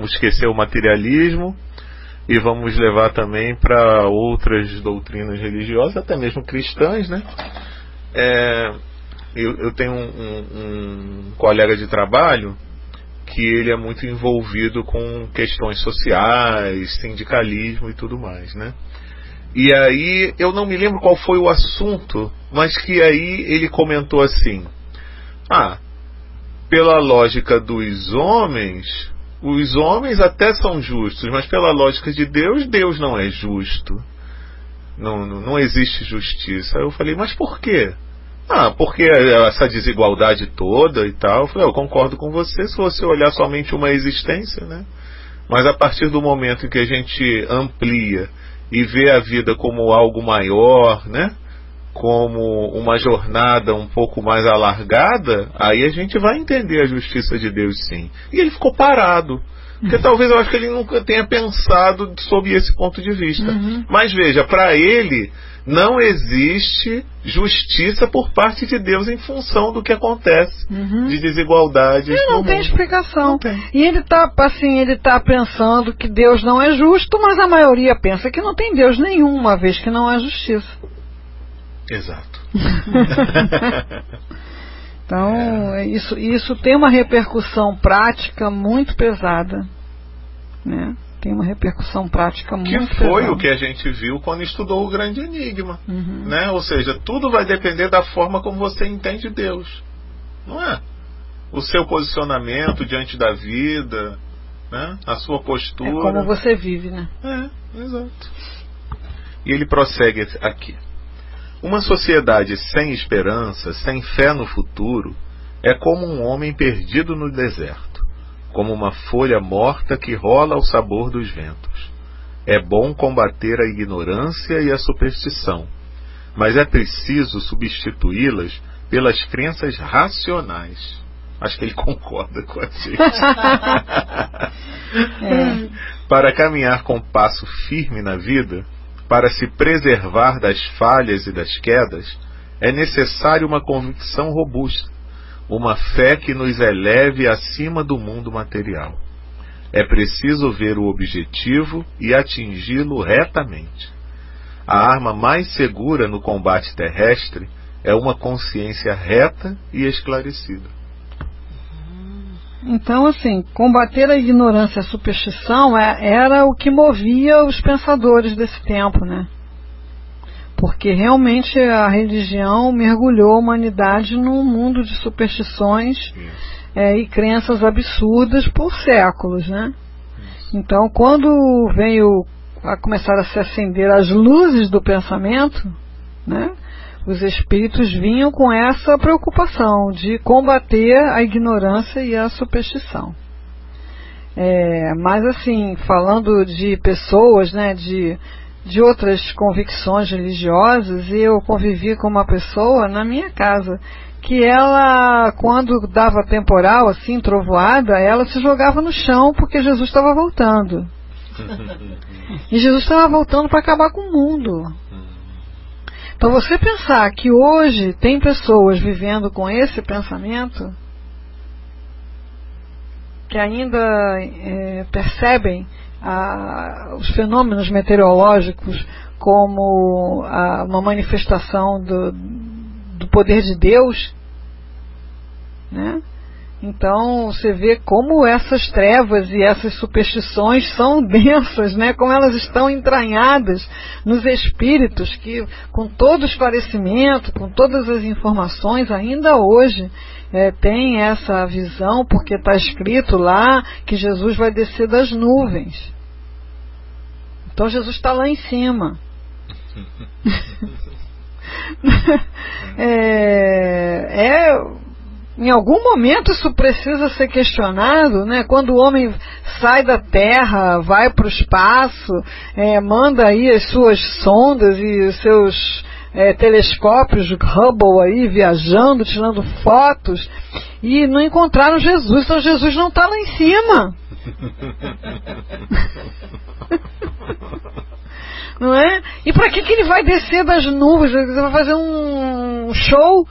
vamos esquecer o materialismo e vamos levar também para outras doutrinas religiosas, até mesmo cristãs, né? Eu tenho um colega de trabalho que ele é muito envolvido com questões sociais, sindicalismo e tudo mais, né? E aí, eu não me lembro qual foi o assunto, mas que aí ele comentou assim: pela lógica dos homens, os homens até são justos, mas pela lógica de Deus, Deus não é justo. Não existe justiça. Aí eu falei, mas por quê? Porque essa desigualdade toda e tal. Eu falei, eu concordo com você se você olhar somente uma existência, né? Mas a partir do momento em que a gente amplia e vê a vida como algo maior, né? Como uma jornada um pouco mais alargada, aí a gente vai entender a justiça de Deus, sim. E ele ficou parado, porque talvez eu acho que ele nunca tenha pensado sob esse ponto de vista. Mas veja, para ele não existe justiça por parte de Deus em função do que acontece de desigualdade. Não tem explicação. Não tem. E ele está pensando que Deus não é justo, mas a maioria pensa que não tem Deus nenhum, uma vez que não há justiça. Exato. Então, isso tem uma repercussão prática muito pesada, né? Tem uma repercussão prática muito pesada. Que foi o que a gente viu quando estudou o grande enigma, né? Ou seja, tudo vai depender da forma como você entende Deus, não é? O seu posicionamento diante da vida, né? A sua postura. É como você vive, né? Exato. E ele prossegue aqui. Uma sociedade sem esperança, sem fé no futuro, é como um homem perdido no deserto, como uma folha morta que rola ao sabor dos ventos. É bom combater a ignorância e a superstição, mas é preciso substituí-las pelas crenças racionais. Acho que ele concorda com a gente. Para caminhar com passo firme na vida, para se preservar das falhas e das quedas, é necessário uma convicção robusta, uma fé que nos eleve acima do mundo material. É preciso ver o objetivo e atingi-lo retamente. A arma mais segura no combate terrestre é uma consciência reta e esclarecida. Então, assim, combater a ignorância e a superstição era o que movia os pensadores desse tempo, né? Porque realmente a religião mergulhou a humanidade num mundo de superstições e crenças absurdas por séculos, né? Então, quando veio a começar a se acender as luzes do pensamento, né? Os espíritos vinham com essa preocupação de combater a ignorância e a superstição. Mas assim, falando de pessoas, né, de outras convicções religiosas, eu convivi com uma pessoa na minha casa, que ela, quando dava temporal, assim, trovoada, ela se jogava no chão porque Jesus estava voltando. E Jesus estava voltando para acabar com o mundo. Então você pensar que hoje tem pessoas vivendo com esse pensamento, que ainda percebem os fenômenos meteorológicos como uma manifestação do poder de Deus, né? Então você vê como essas trevas e essas superstições são densas, né? Como elas estão entranhadas nos espíritos que, com todo o esclarecimento, com todas as informações, ainda hoje tem essa visão, porque está escrito lá que Jesus vai descer das nuvens. Então Jesus está lá em cima. Em algum momento isso precisa ser questionado, né? Quando o homem sai da Terra, vai para o espaço, manda aí as suas sondas e os seus telescópios Hubble aí viajando, tirando fotos, e não encontraram Jesus, então Jesus não está lá em cima. Não é? E para que ele vai descer das nuvens? Ele vai fazer um show?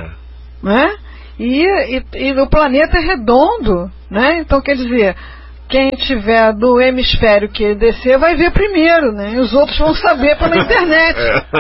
Não é? E o planeta é redondo, né? Então quer dizer, quem tiver do hemisfério que ele descer vai ver primeiro, né? E os outros vão saber pela internet.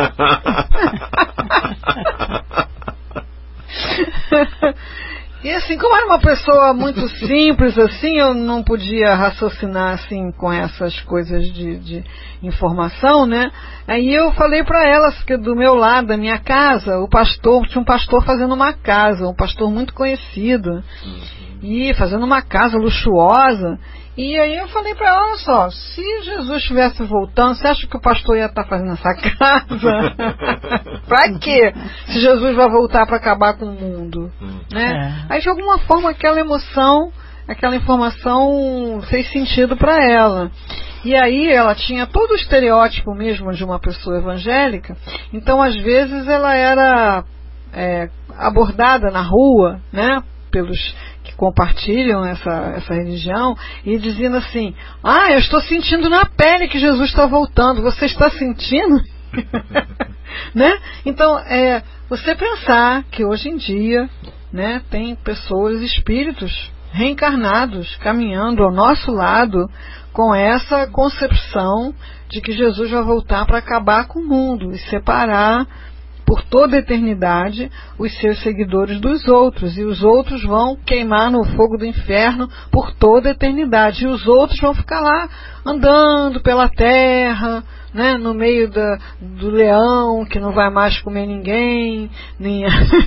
E assim, como era uma pessoa muito simples, assim, eu não podia raciocinar assim com essas coisas de informação, né? Aí eu falei para elas que do meu lado, da minha casa, tinha um pastor fazendo uma casa, um pastor muito conhecido, e fazendo uma casa luxuosa. E aí eu falei para ela, olha só, se Jesus estivesse voltando, você acha que o pastor ia estar fazendo essa casa? Pra quê? Se Jesus vai voltar para acabar com o mundo, né? Aí de alguma forma aquela informação fez sentido para ela. E aí ela tinha todo o estereótipo mesmo de uma pessoa evangélica, então às vezes ela era abordada na rua, né, pelos que compartilham essa religião, e dizendo assim, eu estou sentindo na pele que Jesus está voltando, você está sentindo? Né? Então, você pensar que hoje em dia, né, tem pessoas, espíritos reencarnados, caminhando ao nosso lado, com essa concepção de que Jesus vai voltar para acabar com o mundo e separar por toda a eternidade os seus seguidores dos outros, e os outros vão queimar no fogo do inferno por toda a eternidade, e os outros vão ficar lá andando pela terra, né, no meio do leão que não vai mais comer ninguém, nem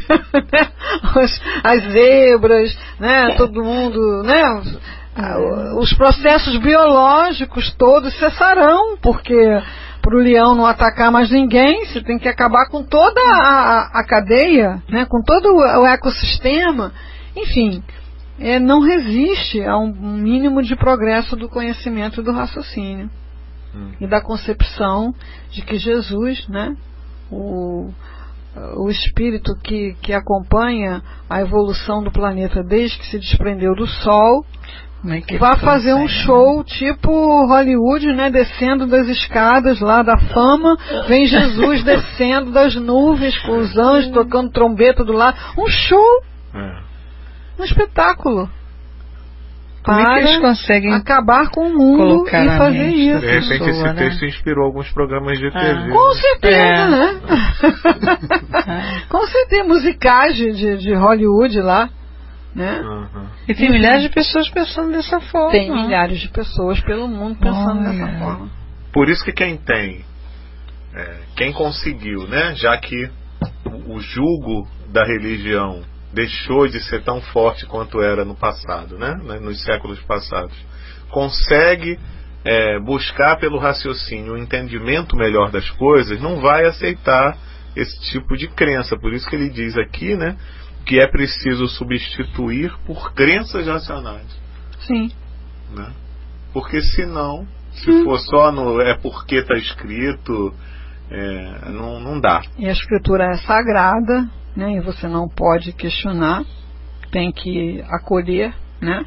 as zebras, né, todo mundo, né, os processos biológicos todos cessarão, porque para o leão não atacar mais ninguém, você tem que acabar com toda a cadeia, né, com todo o ecossistema. Enfim, não resiste a um mínimo de progresso do conhecimento e do raciocínio. E da concepção de que Jesus, né, o espírito que acompanha a evolução do planeta desde que se desprendeu do Sol, vai fazer um show tipo Hollywood, né, descendo das escadas lá da fama, vem Jesus descendo das nuvens com os anjos tocando trombeta do lado, um show, um espetáculo. Como é que eles conseguem acabar com o mundo e fazer isso? De repente esse texto inspirou alguns programas de TV. Com certeza, né? Com certeza, musicais de Hollywood lá, né? E tem milhares de pessoas pensando dessa forma. Tem milhares de pessoas pelo mundo pensando dessa forma. Por isso que quem conseguiu, né? Já que o jugo da religião deixou de ser tão forte quanto era no passado, né? Nos séculos passados, consegue buscar pelo raciocínio o entendimento melhor das coisas, não vai aceitar esse tipo de crença. Por isso que ele diz aqui, né, que é preciso substituir por crenças racionais. Sim. Né? Porque senão, se for só porque está escrito, não dá. E a escritura é sagrada, né, e você não pode questionar, tem que acolher, né?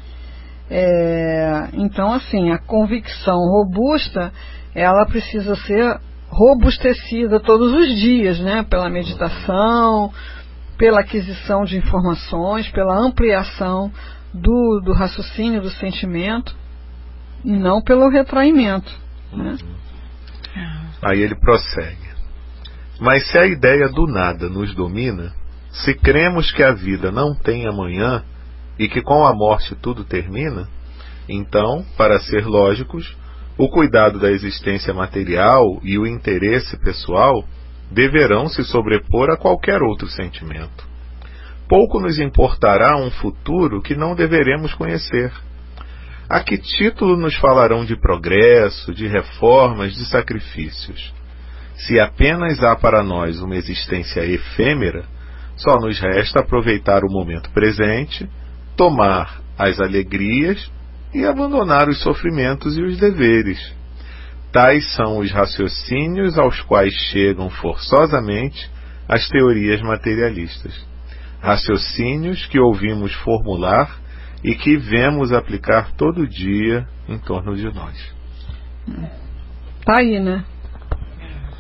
Então, assim, a convicção robusta, ela precisa ser robustecida todos os dias, né? Pela meditação, pela aquisição de informações, pela ampliação do raciocínio, do sentimento, e não pelo retraimento, né? Aí ele prossegue. Mas se a ideia do nada nos domina, se cremos que a vida não tem amanhã e que com a morte tudo termina, então, para ser lógicos, o cuidado da existência material e o interesse pessoal deverão se sobrepor a qualquer outro sentimento. Pouco nos importará um futuro que não deveremos conhecer. A que título nos falarão de progresso, de reformas, de sacrifícios? Se apenas há para nós uma existência efêmera, só nos resta aproveitar o momento presente, tomar as alegrias e abandonar os sofrimentos e os deveres. Tais são os raciocínios aos quais chegam forçosamente as teorias materialistas. Raciocínios que ouvimos formular e que vemos aplicar todo dia em torno de nós. Tá aí, né?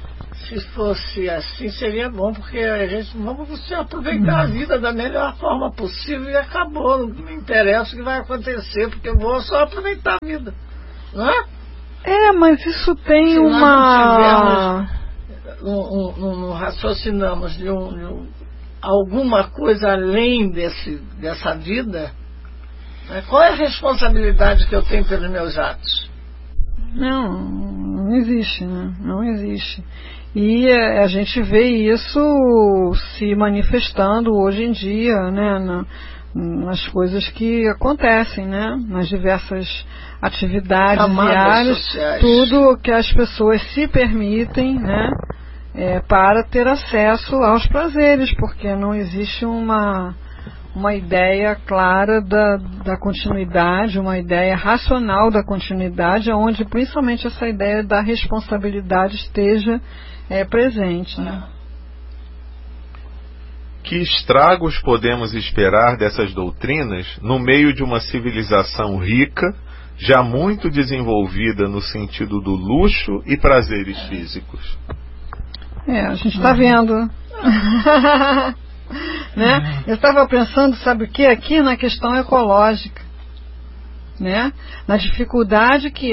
se fosse assim, seria bom, porque a gente vamos aproveitar a vida da melhor forma possível e acabou. Não me interessa o que vai acontecer, porque eu vou só aproveitar a vida. Não é? Mas isso tem se uma... não raciocinamos de alguma coisa além dessa vida, né? Qual é a responsabilidade que eu tenho pelos meus atos? Não existe, né? Não existe. E a gente vê isso se manifestando hoje em dia, né? Nas coisas que acontecem, né? Nas diversas atividades diárias, sociais. Tudo que as pessoas se permitem, né? Para ter acesso aos prazeres, porque não existe uma ideia clara da continuidade, uma ideia racional da continuidade, onde principalmente essa ideia da responsabilidade esteja presente, né? Que estragos podemos esperar dessas doutrinas no meio de uma civilização rica, já muito desenvolvida no sentido do luxo e prazeres físicos? A gente está vendo. Né? Eu estava pensando, sabe o que? Aqui na questão ecológica, né? Na dificuldade que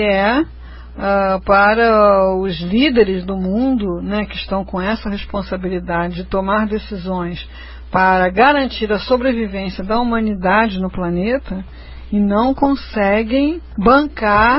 para os líderes do mundo, né, que estão com essa responsabilidade de tomar decisões para garantir a sobrevivência da humanidade no planeta e não conseguem bancar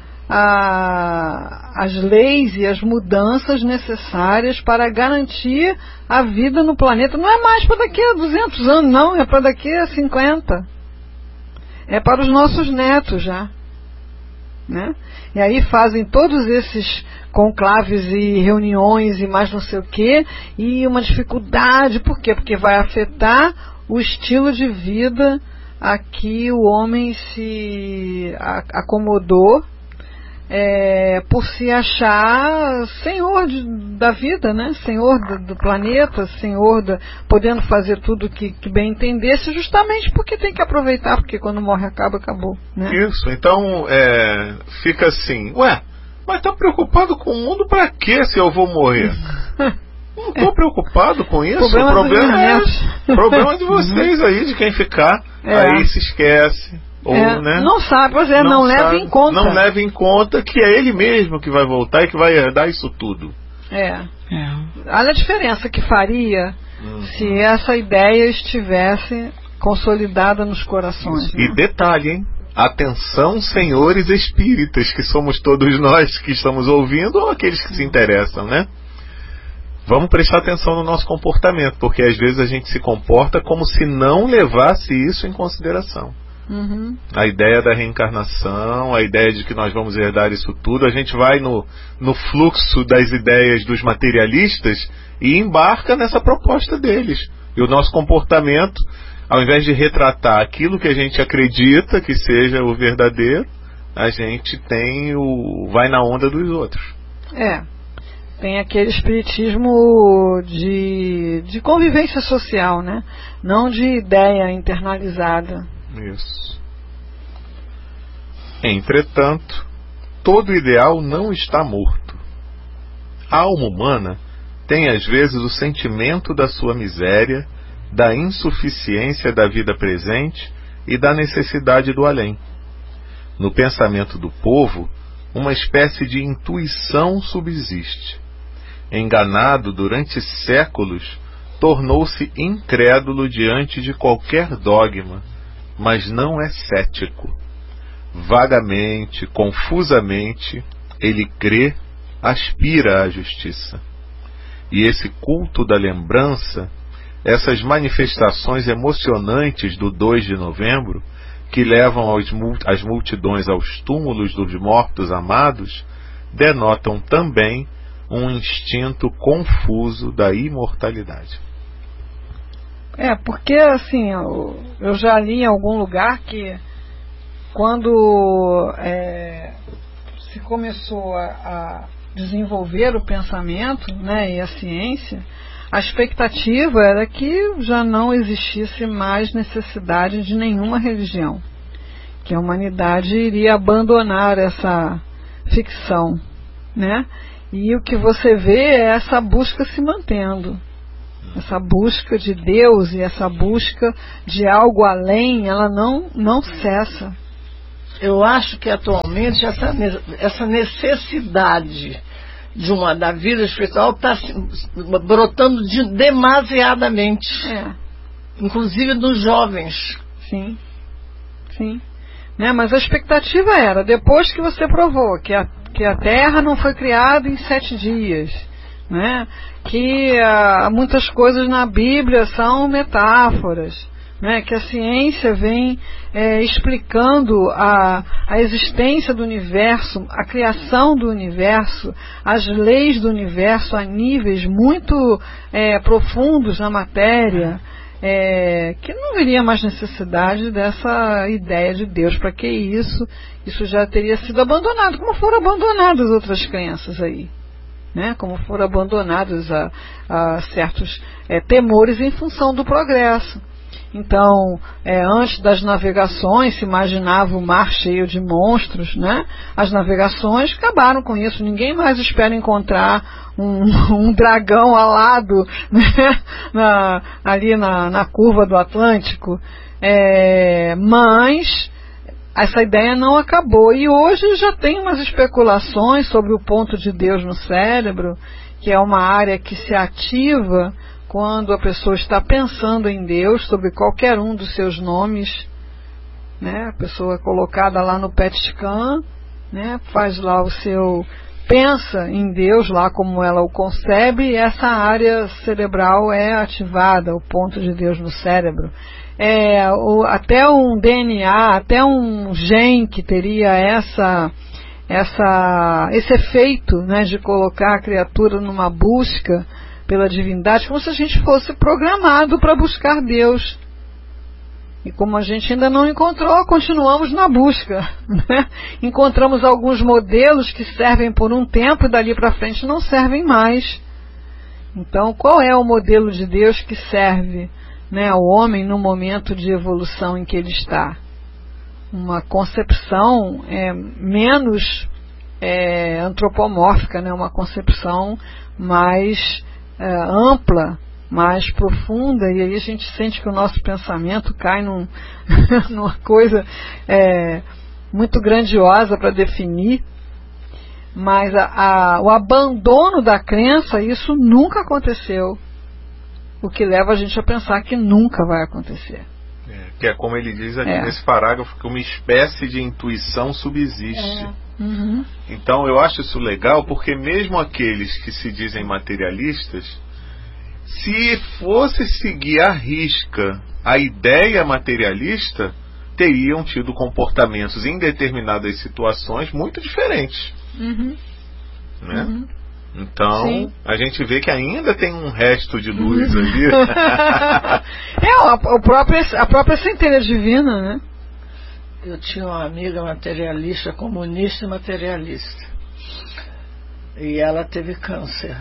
as leis e as mudanças necessárias para garantir a vida no planeta. Não é mais para daqui a 200 anos, não, é para daqui a 50. É para os nossos netos já, né? E aí fazem todos esses conclaves e reuniões e mais não sei o quê, e uma dificuldade. Por quê? Porque vai afetar o estilo de vida a que o homem se acomodou, por se achar senhor da vida, né? Senhor do planeta, senhor podendo fazer tudo que bem entendesse, justamente porque tem que aproveitar, porque quando morre acabou, né? Isso, então fica assim, mas tá preocupado com o mundo pra quê se eu vou morrer? Não estou preocupado com isso. O problema é de vocês aí, de quem ficar aí se esquece. Ou, né? Não sabe, não leva em conta. Não leva em conta que é ele mesmo que vai voltar e que vai herdar isso tudo. Olha a diferença que faria se essa ideia estivesse consolidada nos corações. E detalhe, hein? Atenção, senhores espíritas, que somos todos nós que estamos ouvindo ou aqueles que se interessam, né? Vamos prestar atenção no nosso comportamento, porque às vezes a gente se comporta como se não levasse isso em consideração. A ideia da reencarnação, a ideia de que nós vamos herdar isso tudo, a gente vai no fluxo das ideias dos materialistas e embarca nessa proposta deles. E o nosso comportamento, ao invés de retratar aquilo que a gente acredita que seja o verdadeiro, a gente vai na onda dos outros. Tem aquele espiritismo de convivência social, né? Não de ideia internalizada. Isso. Entretanto, todo ideal não está morto. A alma humana tem às vezes o sentimento da sua miséria, da insuficiência da vida presente e da necessidade do além. No pensamento do povo, uma espécie de intuição subsiste. Enganado durante séculos, tornou-se incrédulo diante de qualquer dogma, mas não é cético. Vagamente, confusamente, ele crê, aspira à justiça. E esse culto da lembrança, essas manifestações emocionantes do 2 de novembro, que levam as multidões aos túmulos dos mortos amados, denotam também um instinto confuso da imortalidade. Porque assim, eu já li em algum lugar que quando se começou a desenvolver o pensamento, né, e a ciência, a expectativa era que já não existisse mais necessidade de nenhuma religião, que a humanidade iria abandonar essa ficção, né? E o que você vê é essa busca se mantendo. Essa busca de Deus e essa busca de algo além, ela não cessa. Eu acho que atualmente essa necessidade da vida espiritual está brotando demasiadamente. Inclusive dos jovens. Sim. Né? Mas a expectativa era, depois que você provou que a Terra não foi criada em 7 dias, né? Que muitas coisas na Bíblia são metáforas, né? Que a ciência vem explicando a existência do universo, a criação do universo, as leis do universo a níveis muito profundos na matéria, que não haveria mais necessidade dessa ideia de Deus. Para que isso? Isso já teria sido abandonado, como foram abandonadas outras crenças aí, né? Como foram abandonados a certos temores em função do progresso. Então, antes das navegações, se imaginava o mar cheio de monstros, né? As navegações acabaram com isso. Ninguém mais espera encontrar um dragão alado, né? Ali na curva do Atlântico. Mas essa ideia não acabou. E hoje já tem umas especulações sobre o ponto de Deus no cérebro, que é uma área que se ativa quando a pessoa está pensando em Deus, sobre qualquer um dos seus nomes, né? A pessoa é colocada lá no PET scan, né? Faz lá pensa em Deus lá como ela o concebe, e essa área cerebral é ativada, o ponto de Deus no cérebro. Até um DNA, até um gene que teria esse efeito, né, de colocar a criatura numa busca pela divindade, como se a gente fosse programado para buscar Deus. E como a gente ainda não encontrou, continuamos na busca, né? Encontramos alguns modelos que servem por um tempo e dali para frente não servem mais. Então, qual é o modelo de Deus que serve, né, ao homem no momento de evolução em que ele está? Uma concepção menos antropomórfica, né? Uma concepção mais ampla, mais profunda, e aí a gente sente que o nosso pensamento cai numa coisa muito grandiosa para definir. Mas o abandono da crença, isso nunca aconteceu, o que leva a gente a pensar que nunca vai acontecer. Que é como ele diz aqui nesse parágrafo, que uma espécie de intuição subsiste. Uhum. Então eu acho isso legal, porque mesmo aqueles que se dizem materialistas, se fosse seguir à risca a ideia materialista, teriam tido comportamentos em determinadas situações muito diferentes. Uhum. Né? Uhum. Então, sim, a gente vê que ainda tem um resto de luz ali. A própria centelha divina, né? Eu tinha uma amiga materialista, comunista e materialista. E ela teve câncer.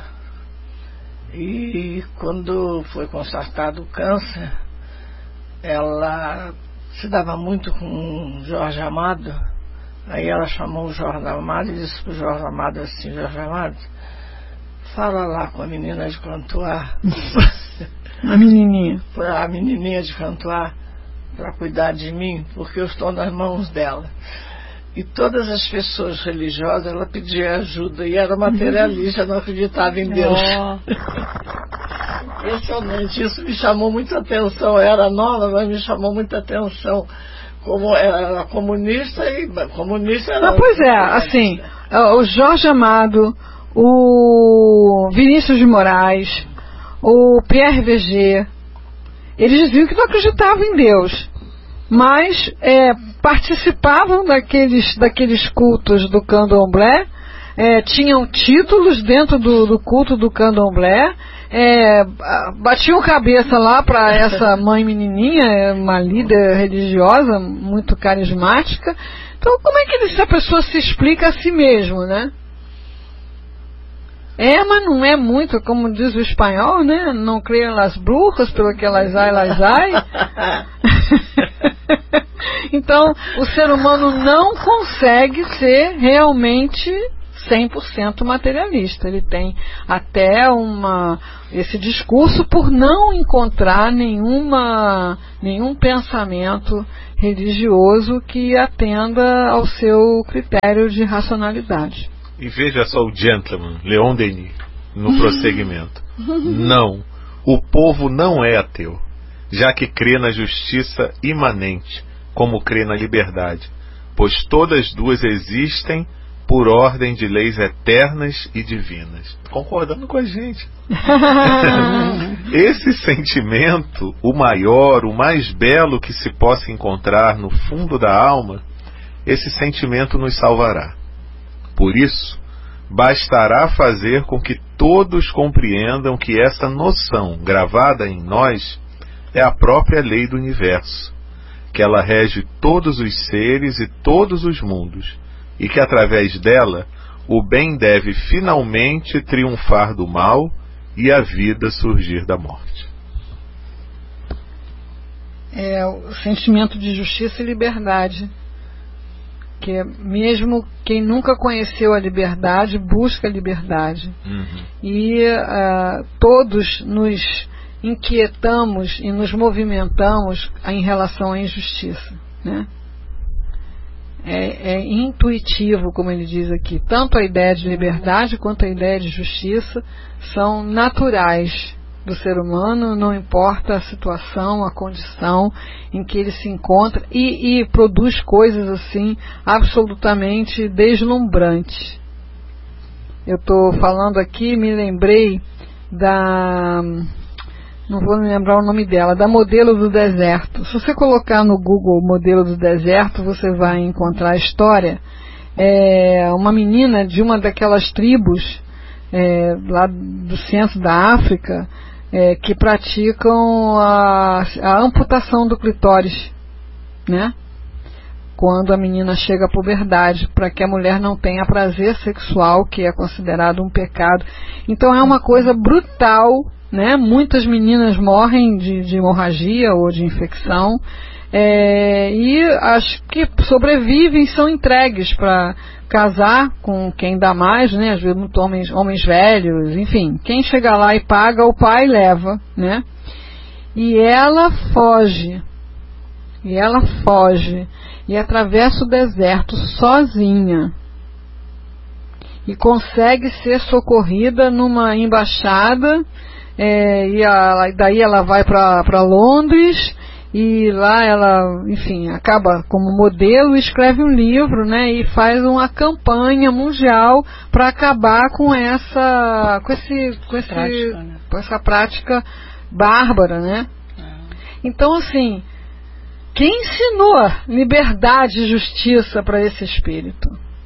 E quando foi constatado o câncer, ela se dava muito com o Jorge Amado. Aí ela chamou o Jorge Amado e disse para o Jorge Amado assim: Jorge Amado, fala lá com a menina de Cantuar. A menininha. A menininha de Cantuar, para cuidar de mim, porque eu estou nas mãos dela. E todas as pessoas religiosas, ela pedia ajuda, e era materialista, não acreditava em Deus. Impressionante, isso me chamou muita atenção. Eu era nova, mas me chamou muita atenção. Como era comunista e comunista era... Pois é, assim, o Jorge Amado, o Vinícius de Moraes, o Pierre Verger, eles diziam que não acreditavam em Deus, mas participavam daqueles cultos do candomblé, tinham títulos dentro do culto do candomblé, batiam cabeça lá para essa mãe menininha, uma líder religiosa muito carismática. Então, como é que essa pessoa se explica a si mesmo, né? Mas não é muito, como diz o espanhol, né? Não creem las brujas, pelo que elas ai. Então, o ser humano não consegue ser realmente 100% materialista. Ele tem até esse discurso por não encontrar nenhum pensamento religioso que atenda ao seu critério de racionalidade. E veja só o gentleman, Leon Denis, no prosseguimento. Não, o povo não é ateu, já que crê na justiça imanente, como crê na liberdade, pois todas duas existem por ordem de leis eternas e divinas. Concordando com a gente. Esse sentimento, o maior, o mais belo que se possa encontrar no fundo da alma, esse sentimento nos salvará. Por isso, bastará fazer com que todos compreendam que essa noção gravada em nós é a própria lei do universo, que ela rege todos os seres e todos os mundos, e que através dela o bem deve finalmente triunfar do mal e a vida surgir da morte. É o sentimento de justiça e liberdade, que mesmo quem nunca conheceu a liberdade busca a liberdade. E todos nos inquietamos e nos movimentamos em relação à injustiça, né? É intuitivo, como ele diz aqui. Tanto a ideia de liberdade quanto a ideia de justiça são naturais do ser humano, não importa a situação, a condição em que ele se encontra, e produz coisas assim absolutamente deslumbrantes. Eu estou falando aqui, me lembrei não vou me lembrar o nome dela, da Modelo do Deserto. Se você colocar no Google Modelo do Deserto, você vai encontrar a história. Uma menina de uma daquelas tribos lá do centro da África, que praticam a amputação do clitóris, né? Quando a menina chega à puberdade, para que a mulher não tenha prazer sexual, que é considerado um pecado. Então é uma coisa brutal, né? Muitas meninas morrem de hemorragia ou de infecção, e as que sobrevivem são entregues para casar com quem dá mais, né? Às vezes homens velhos, enfim, quem chega lá e paga, o pai leva, né? E ela foge e atravessa o deserto sozinha e consegue ser socorrida numa embaixada. Daí ela vai para Londres, e lá ela, enfim, acaba como modelo e escreve um livro, né, e faz uma campanha mundial para acabar com essa prática bárbara, né? Então, assim, quem ensinou liberdade e justiça para esse espírito?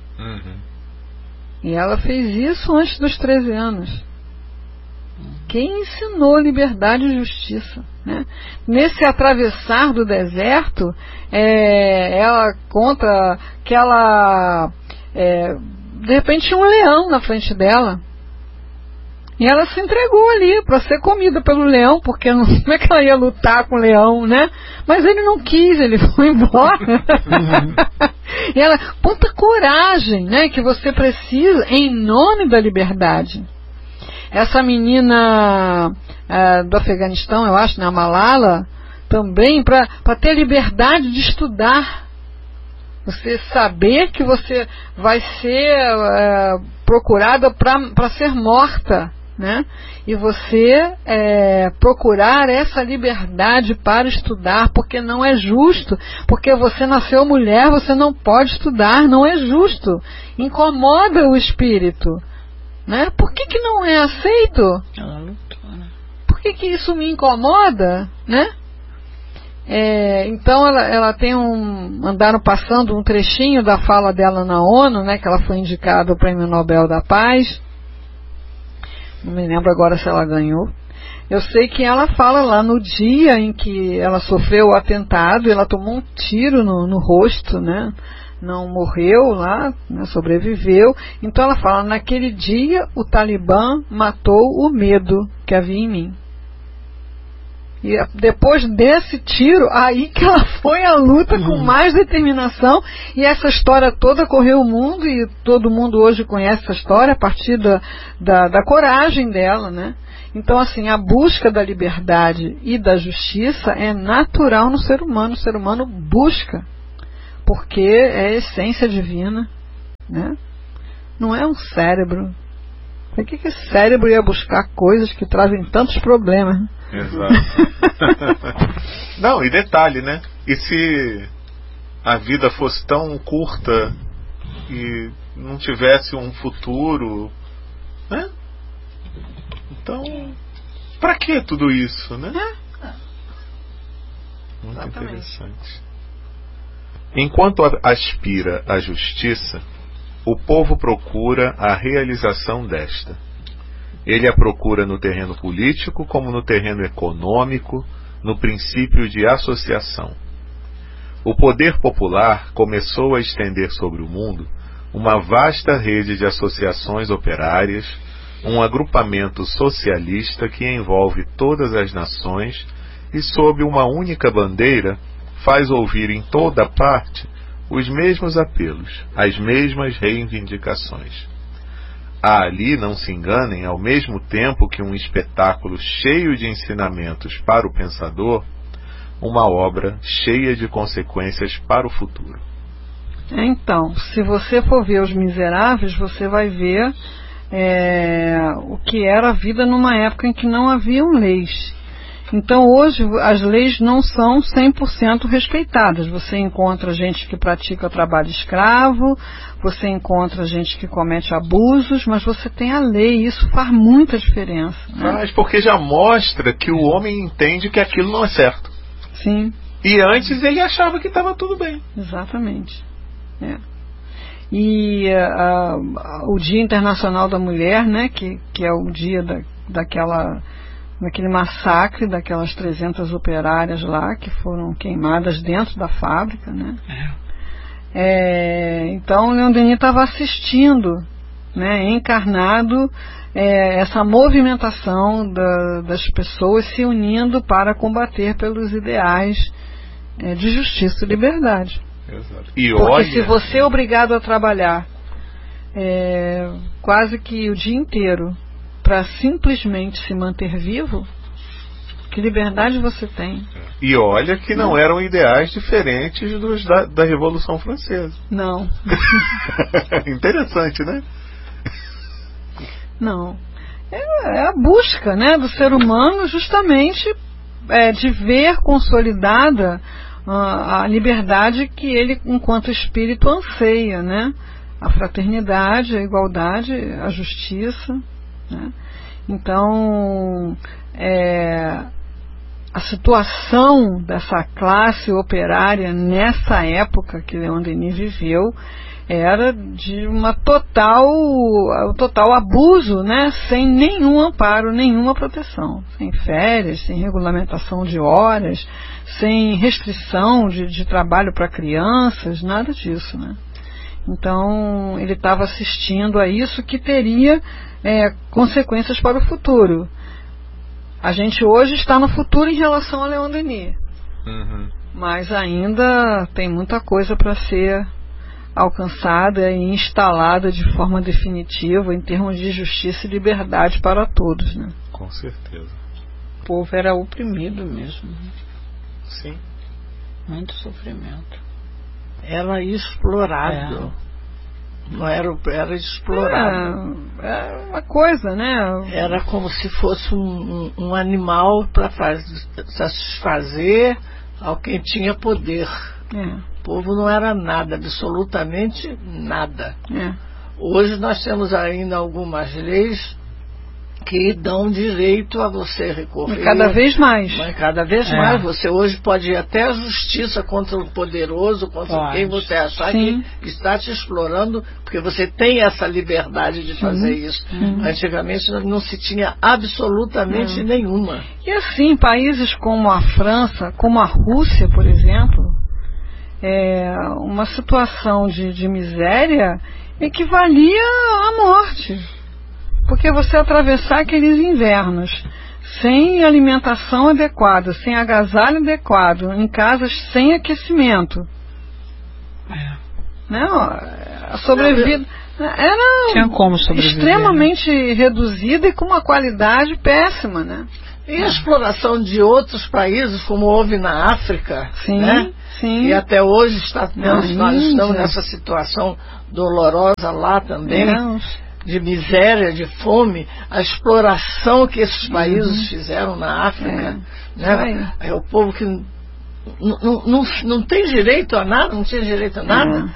E ela fez isso antes dos 13 anos. Quem ensinou liberdade e justiça, né? Nesse atravessar do deserto, ela conta que ela de repente tinha um leão na frente dela, e ela se entregou ali para ser comida pelo leão, porque como é que ela ia lutar com o leão, né? Mas ele não quis, ele foi embora. E ela, quanta coragem, né, que você precisa em nome da liberdade. Essa menina do Afeganistão, eu acho, né, a Malala, também, para ter liberdade de estudar. Você saber que você vai ser procurada para ser morta, né? E você procurar essa liberdade para estudar, porque não é justo, porque você nasceu mulher, você não pode estudar, não é justo, incomoda o espírito, né? Por que não é aceito? Ela lutou, né? Por que isso me incomoda, né? Então ela tem andaram passando um trechinho da fala dela na ONU, né, que ela foi indicada ao Prêmio Nobel da Paz. Não me lembro agora se ela ganhou. Eu sei que ela fala lá no dia em que ela sofreu o atentado, ela tomou um tiro no rosto, né? Não morreu lá, né, sobreviveu. Então ela fala, naquele dia o Talibã matou o medo que havia em mim. E depois desse tiro, aí que ela foi à luta com mais determinação, e essa história toda correu o mundo, e todo mundo hoje conhece essa história a partir da coragem dela, né? Então, assim, a busca da liberdade e da justiça é natural no ser humano. O ser humano busca, porque é a essência divina, né? Não é um cérebro. Por que esse cérebro ia buscar coisas que trazem tantos problemas? Exato. Não, e detalhe, né? E se a vida fosse tão curta e não tivesse um futuro, né? Então, pra que tudo isso, né? Muito Exatamente. interessante. Enquanto aspira à justiça, o povo procura a realização desta. Ele a procura no terreno político como no terreno econômico, no princípio de associação. O poder popular começou a estender sobre o mundo uma vasta rede de associações operárias, um agrupamento socialista que envolve todas as nações e, sob uma única bandeira, faz ouvir em toda parte os mesmos apelos, as mesmas reivindicações. Há ali, não se enganem, ao mesmo tempo que um espetáculo cheio de ensinamentos para o pensador, uma obra cheia de consequências para o futuro. Então, se você for ver Os Miseráveis, você vai ver o que era a vida numa época em que não haviam leis. Então hoje as leis não são 100% respeitadas. Você encontra gente que pratica trabalho escravo, você encontra gente que comete abusos, mas você tem a lei, e isso faz muita diferença, né? Mas porque já mostra que o homem entende que aquilo não é certo. Sim. E antes ele achava que estava tudo bem. Exatamente. E o Dia Internacional da Mulher, né, que é o dia daquele massacre daquelas 300 operárias lá que foram queimadas dentro da fábrica, né? Então o Leon Denis estava assistindo, né, encarnado, essa movimentação das pessoas se unindo para combater pelos ideais de justiça e liberdade. Exato. E porque olha, se você é obrigado a trabalhar quase que o dia inteiro para simplesmente se manter vivo, que liberdade você tem? E olha que não eram ideais diferentes dos da Revolução Francesa. Não. Interessante, né? Não. É a busca, né, do ser humano justamente de ver consolidada a liberdade que ele, enquanto espírito, anseia, né? A fraternidade, a igualdade, a justiça, né? Então, a situação dessa classe operária nessa época que Leon Denis viveu era de total abuso, né? Sem nenhum amparo, nenhuma proteção, sem férias, sem regulamentação de horas, sem restrição de trabalho para crianças, nada disso, né? Então ele estava assistindo a isso que teria consequências para o futuro. A gente hoje está no futuro em relação a Leon Denis, mas ainda tem muita coisa para ser alcançada e instalada de forma definitiva em termos de justiça e liberdade para todos, né? Com certeza. O povo era oprimido mesmo. Sim. Muito sofrimento. Era explorado. Não era explorado. É uma coisa, né? Era como se fosse um animal para satisfazer ao quem tinha poder. O povo não era nada, absolutamente nada. Hoje nós temos ainda algumas leis que dão direito a você recorrer. E cada vez mais. Mas cada vez mais. Você hoje pode ir até a justiça contra o poderoso, contra quem você achar que está te explorando, porque você tem essa liberdade de fazer isso. Antigamente não se tinha absolutamente nenhuma. E assim, países como a França, como a Rússia, por exemplo, uma situação de miséria equivalia à morte. Porque você atravessar aqueles invernos sem alimentação adequada, sem agasalho adequado, em casas sem aquecimento. Não, a sobrevida era tinha como sobreviver, extremamente reduzida e com uma qualidade péssima, né? E a exploração de outros países, como houve na África, sim, né? Sim. E até hoje nós estamos nessa situação dolorosa lá também, de miséria, de fome, a exploração que esses países fizeram na África, né? É o povo que não tem direito a nada, não tinha direito a nada.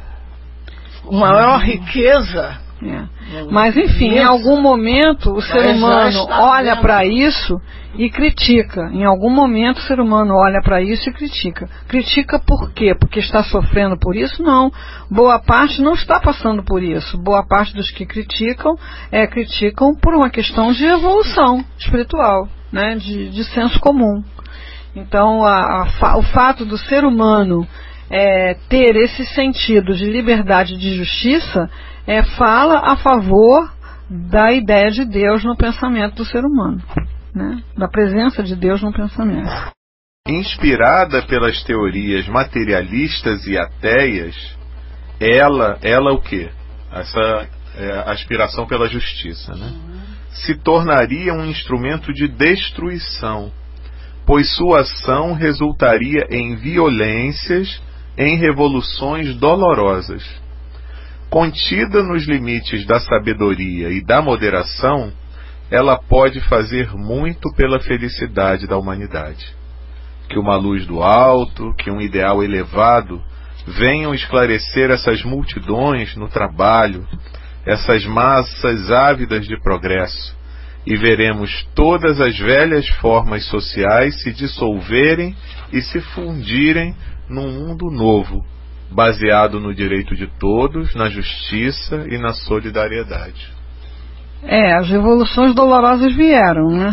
Maior riqueza. Mas enfim, em algum momento o ser humano olha para isso e critica. Em algum momento o ser humano olha para isso e critica. Critica por quê? Porque está sofrendo por isso? Não. Boa parte não está passando por isso. Boa parte dos que criticam criticam por uma questão de evolução espiritual, né? De senso comum. Então o fato do ser humano ter esse sentido de liberdade e de justiça fala a favor da ideia de Deus no pensamento do ser humano, né? Da presença de Deus no pensamento. Inspirada pelas teorias materialistas e ateias, ela o quê? Essa aspiração pela justiça, né? Se tornaria um instrumento de destruição, pois sua ação resultaria em violências, em revoluções dolorosas. Contida nos limites da sabedoria e da moderação, ela pode fazer muito pela felicidade da humanidade. Que uma luz do alto, que um ideal elevado venham esclarecer essas multidões no trabalho, essas massas ávidas de progresso, e veremos todas as velhas formas sociais se dissolverem e se fundirem num mundo novo, baseado no direito de todos, na justiça e na solidariedade. As revoluções dolorosas vieram, né?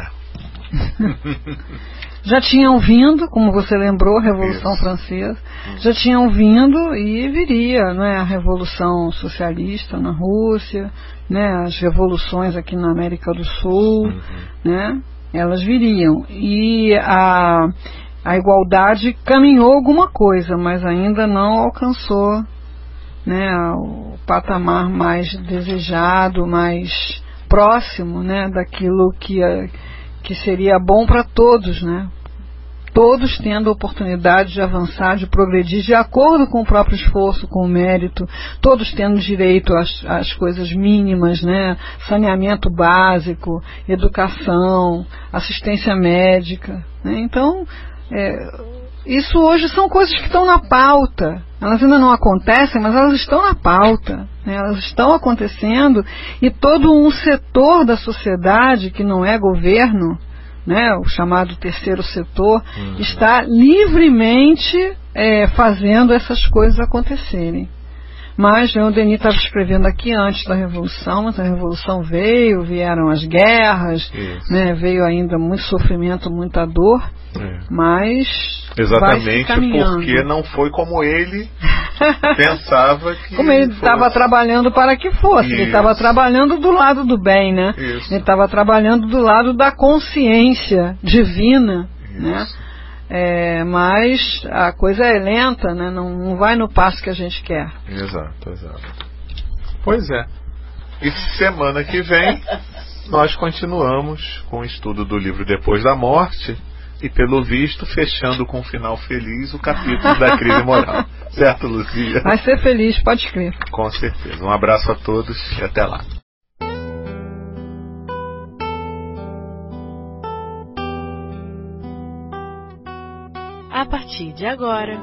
Já tinham vindo, como você lembrou, a Revolução Francesa, já tinham vindo e viria, né, a Revolução Socialista na Rússia, né, as revoluções aqui na América do Sul, né, elas viriam. E a igualdade caminhou alguma coisa, mas ainda não alcançou, né, o patamar mais desejado, mais próximo, né, daquilo que seria bom para todos, né? Todos tendo a oportunidade de avançar, de progredir de acordo com o próprio esforço, com o mérito, todos tendo direito às coisas mínimas, né? Saneamento básico, educação, assistência médica, né? Então, isso hoje são coisas que estão na pauta. Elas ainda não acontecem, mas elas estão na pauta, né? Elas estão acontecendo, e todo um setor da sociedade que não é governo, né, o chamado terceiro setor, está livremente fazendo essas coisas acontecerem. Mas o Denis estava escrevendo aqui antes da Revolução, mas a Revolução vieram as guerras, né, veio ainda muito sofrimento, muita dor, mas exatamente porque não foi como ele pensava que como ele estava trabalhando para que fosse. Ele estava trabalhando do lado do bem, né? Ele estava trabalhando do lado da consciência divina, né? Mas a coisa é lenta, né? Não vai no passo que a gente quer. Exato. Pois é. E semana que vem nós continuamos com o estudo do livro Depois da Morte, e pelo visto fechando com um final feliz o capítulo da crise moral. Certo, Luzia? Vai ser feliz, pode crer. Com certeza. Um abraço a todos e até lá. A partir de agora,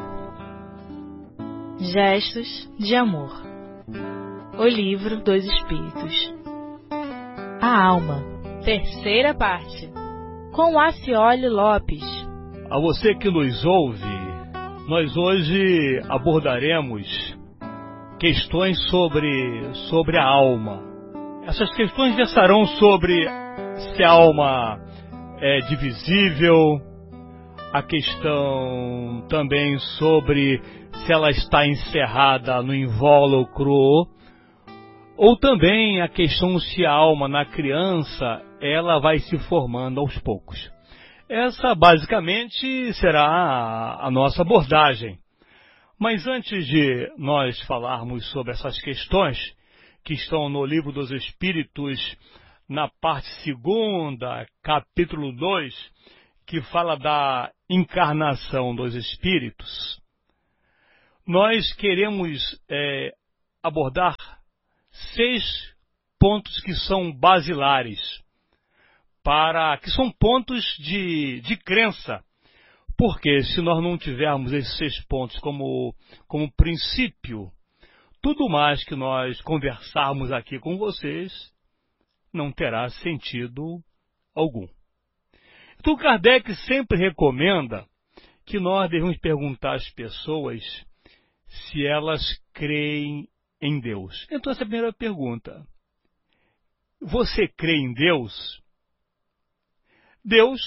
Gestos de Amor. O Livro dos Espíritos. A Alma. Terceira parte. Com Acioli Lopes. A você que nos ouve, nós hoje abordaremos questões sobre a alma. Essas questões versarão sobre se a alma é divisível, a questão também sobre se ela está encerrada no invólucro Ou também a questão se a alma na criança ela vai se formando aos poucos. Essa basicamente será a nossa abordagem. Mas antes de nós falarmos sobre essas questões que estão no Livro dos Espíritos, na parte 2ª, capítulo 2, que fala da encarnação dos espíritos, nós queremos abordar 6 pontos que são basilares, que são pontos de crença, porque se nós não tivermos esses 6 pontos como princípio, tudo mais que nós conversarmos aqui com vocês não terá sentido algum. Então Kardec sempre recomenda que nós devemos perguntar às pessoas se elas creem em Deus. Então essa é a primeira pergunta. Você crê em Deus? Deus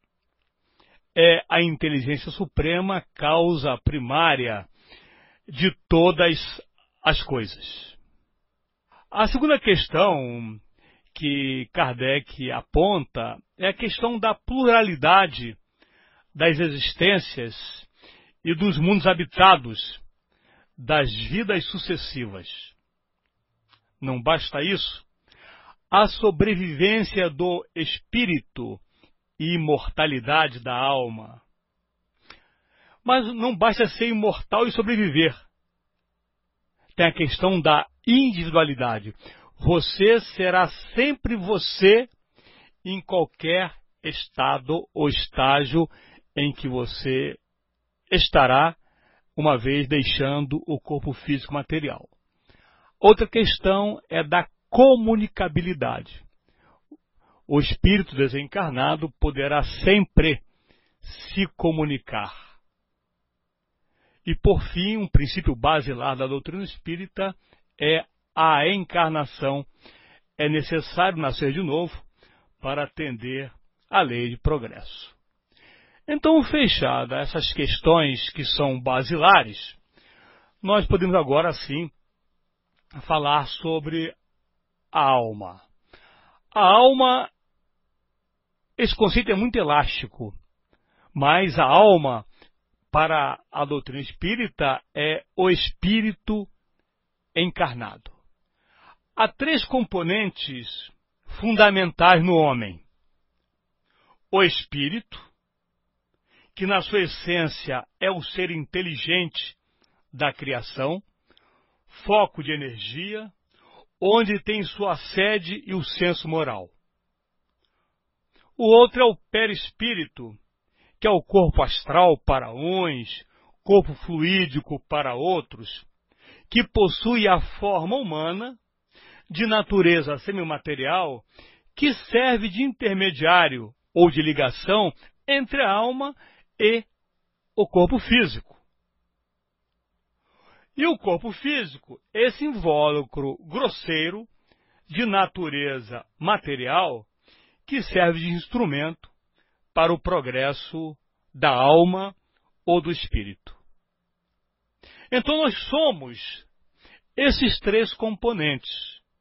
é a inteligência suprema, causa primária de todas as coisas. A segunda questão que Kardec aponta é a questão da pluralidade das existências e dos mundos habitados, das vidas sucessivas. Não basta isso, a sobrevivência do espírito e imortalidade da alma. Mas não basta ser imortal e sobreviver. Tem a questão da individualidade. Você será sempre você em qualquer estado ou estágio em que você estará, uma vez deixando o corpo físico material. Outra questão é da comunicabilidade. O espírito desencarnado poderá sempre se comunicar. E, por fim, um princípio basilar da doutrina espírita é a encarnação. É necessário nascer de novo para atender à lei de progresso. Então, fechadas essas questões que são basilares, nós podemos agora sim falar sobre a alma. A alma, esse conceito é muito elástico, mas a alma, para a doutrina espírita, é o espírito encarnado. Há 3 componentes fundamentais no homem. O espírito, que na sua essência é o ser inteligente da criação, foco de energia, onde tem sua sede e o senso moral. O outro é o perispírito, que é o corpo astral para uns, corpo fluídico para outros, que possui a forma humana, de natureza semimaterial, que serve de intermediário ou de ligação entre a alma e o corpo físico. E o corpo físico, esse invólucro grosseiro de natureza material, que serve de instrumento para o progresso da alma ou do espírito. Então nós somos esses 3 componentes.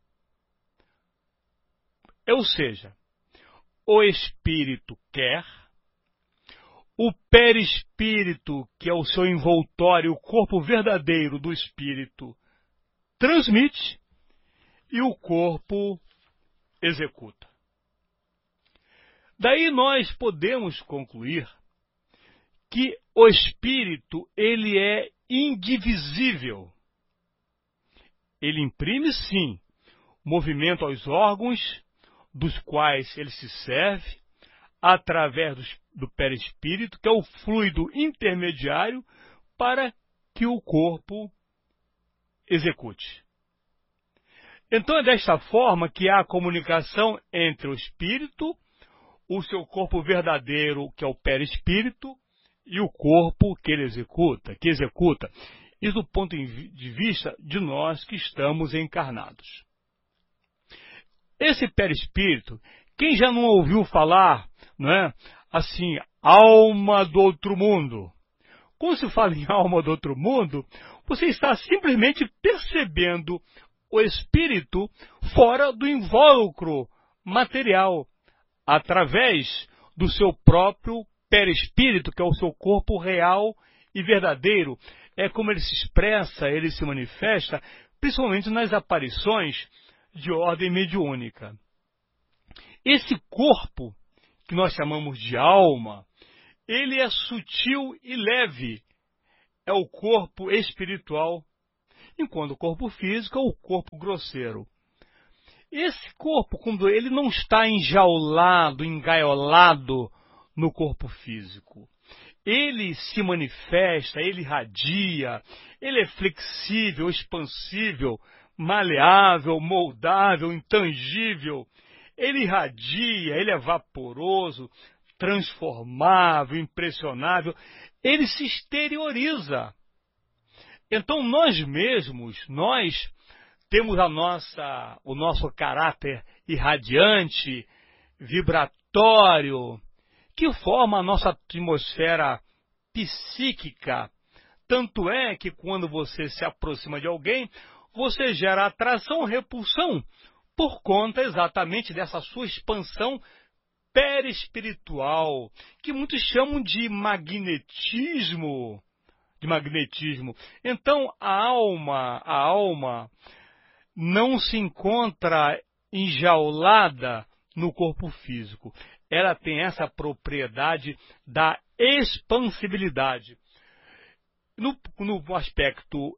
Ou seja, o espírito quer, o perispírito, que é o seu envoltório, o corpo verdadeiro do espírito, transmite e o corpo executa. Daí nós podemos concluir que o espírito ele é indivisível. Ele imprime, sim, movimento aos órgãos dos quais ele se serve, através do perispírito, que é o fluido intermediário para que o corpo execute. Então é desta forma que há a comunicação entre o espírito, o seu corpo verdadeiro, que é o perispírito, e o corpo que ele executa, Isso do ponto de vista de nós que estamos encarnados. Esse perispírito, quem já não ouviu falar, não é? Assim, alma do outro mundo. Quando se fala em alma do outro mundo, você está simplesmente percebendo o espírito fora do invólucro material, através do seu próprio perispírito, que é o seu corpo real e verdadeiro. É como ele se expressa, ele se manifesta, principalmente nas aparições de ordem mediúnica. Esse corpo, que nós chamamos de alma, ele é sutil e leve, é o corpo espiritual, enquanto o corpo físico é o corpo grosseiro. Esse corpo, quando ele não está enjaulado, engaiolado no corpo físico, ele se manifesta, ele irradia, ele é flexível, expansível, maleável, moldável, intangível. Ele irradia, ele é vaporoso, transformável, impressionável. Ele se exterioriza. Então nós mesmos, nós temos o nosso caráter irradiante, vibratório, que forma a nossa atmosfera psíquica. Tanto é que quando você se aproxima de alguém, você gera atração ou repulsão, por conta exatamente dessa sua expansão perispiritual, que muitos chamam de magnetismo. Então, a alma não se encontra enjaulada no corpo físico. Ela tem essa propriedade da expansibilidade. No aspecto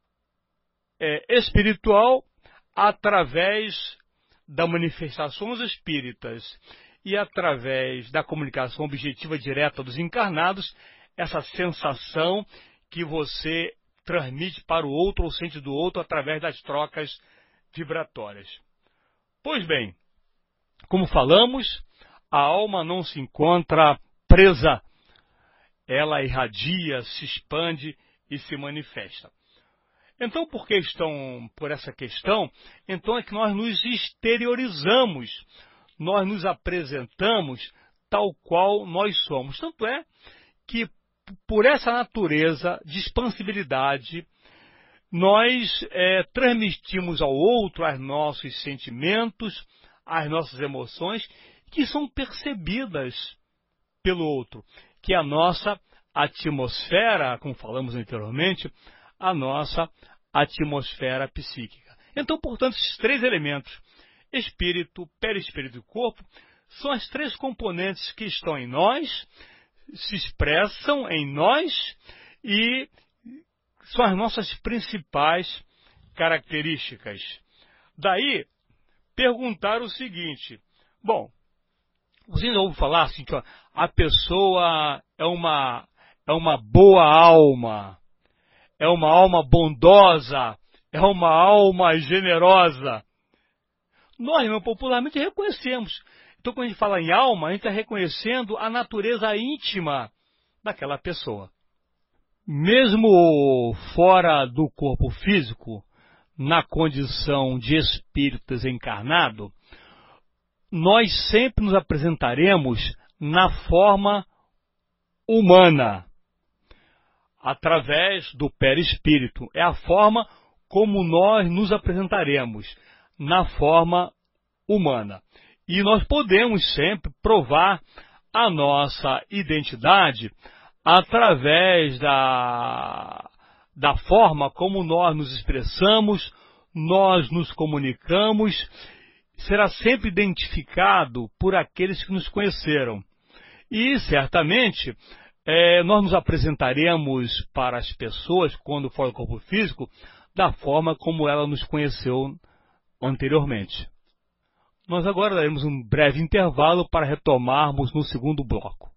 espiritual, através das manifestações espíritas e através da comunicação objetiva direta dos encarnados, essa sensação que você transmite para o outro ou sente do outro através das trocas vibratórias. Pois bem, como falamos, a alma não se encontra presa. Ela irradia, se expande e se manifesta. Então, por essa questão, então é que nós nos exteriorizamos, nós nos apresentamos tal qual nós somos. Tanto é que, por essa natureza de expansibilidade, nós transmitimos ao outro os nossos sentimentos, as nossas emoções, que são percebidas pelo outro, que é a nossa atmosfera, como falamos anteriormente, a nossa atmosfera psíquica. Então, portanto, esses três elementos, espírito, perispírito e corpo, são as três componentes que estão em nós, se expressam em nós e são as nossas principais características. Daí, perguntar o seguinte: bom, vocês ouvem falar assim que a pessoa é uma boa alma, é uma alma bondosa, é uma alma generosa. Nós, popularmente, reconhecemos. Então, quando a gente fala em alma, a gente está reconhecendo a natureza íntima daquela pessoa. Mesmo fora do corpo físico, na condição de espírito desencarnado, nós sempre nos apresentaremos na forma humana, através do perispírito. É a forma como nós nos apresentaremos, na forma humana. E nós podemos sempre provar a nossa identidade através da forma como nós nos expressamos, nós nos comunicamos. Será sempre identificado por aqueles que nos conheceram. E, certamente, nós nos apresentaremos para as pessoas, quando for do corpo físico, da forma como ela nos conheceu anteriormente. Nós agora daremos um breve intervalo para retomarmos no segundo bloco.